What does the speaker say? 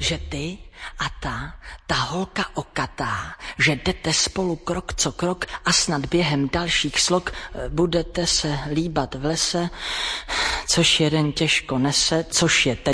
že ty a ta holka okatá, že jdete spolu krok co krok a snad během dalších slok budete se líbat v lese, což jeden těžko nese, což je teď